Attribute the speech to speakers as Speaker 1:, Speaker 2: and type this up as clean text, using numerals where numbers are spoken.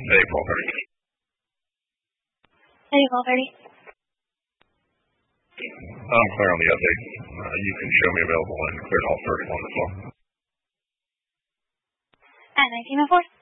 Speaker 1: Hey, 1230.
Speaker 2: Hey, 1230.
Speaker 1: I'm clear on the update. You can show me available and clear all first on the phone.
Speaker 2: At 1904.